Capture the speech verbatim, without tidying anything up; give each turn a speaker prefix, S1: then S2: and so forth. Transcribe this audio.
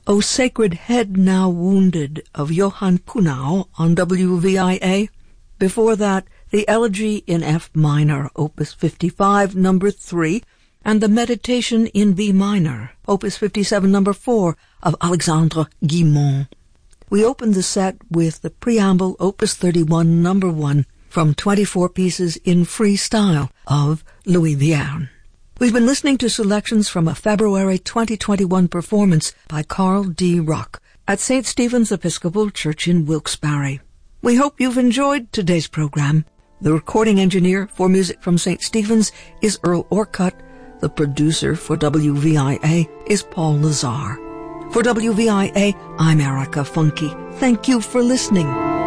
S1: O Sacred Head Now Wounded of Johann Kuhnau on W V I A. Before that, the Elegy in F minor, Opus fifty-five, number three, and the Meditation in B minor, Opus fifty-seven, number four, of Alexandre Guilmant. We opened the set with the Preamble, Opus thirty-one, number one, from twenty-four pieces in free style of Louis Vierne. We've been listening to selections from a February twenty twenty-one performance by Carl D. Ruck at Saint Stephen's Episcopal Church in Wilkes-Barre. We hope you've enjoyed today's program. The recording engineer for Music from Saint Stephen's is Earl Orcutt. The producer for W V I A is Paul Lazar. For W V I A, I'm Erica Funke. Thank you for listening.